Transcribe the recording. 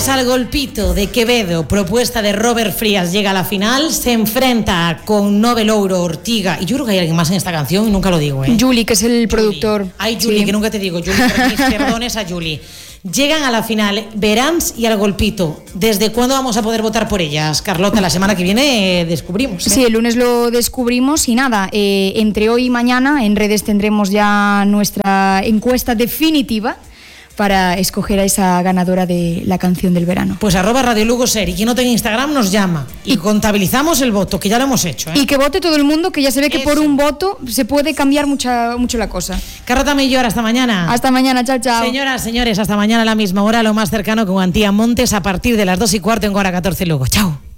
Al golpito de Quevedo, propuesta de Robert Frías, llega a la final, se enfrenta con Nobel Ouro, Ortiga, y yo creo que hay alguien más en esta canción y nunca lo digo, Juli, que es el productor. Ay, Juli, sí. Que nunca te digo, Juli, mis perdones a Juli. Llegan a la final Verans y Al golpito. ¿Desde cuándo vamos a poder votar por ellas, Carlota? La semana que viene descubrimos. Sí, el lunes lo descubrimos y nada, entre hoy y mañana en redes tendremos ya nuestra encuesta definitiva para escoger a esa ganadora de la canción del verano. Pues @Radio Lugo Ser, y quien no tenga Instagram nos llama y contabilizamos el voto, que ya lo hemos hecho. Y que vote todo el mundo, que ya se ve que por un voto se puede cambiar mucho la cosa. Carlota Millor, hasta mañana. Hasta mañana, chao, chao. Señoras, señores, hasta mañana a la misma hora, lo más cercano con Antía Montes, a partir de las 2:15 en Hora 14 Lugo. Chao.